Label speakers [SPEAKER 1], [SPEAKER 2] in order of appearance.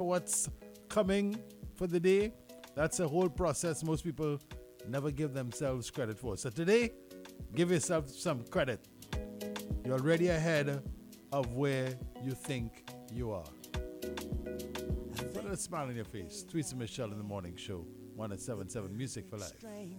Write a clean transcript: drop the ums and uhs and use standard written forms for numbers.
[SPEAKER 1] what's coming for the day. That's a whole process most people never give themselves credit for. So today, give yourself some credit. You're already ahead of where you think you are. Put a smile on your face. Teresa Michelle in the morning show. 177 Music for Life.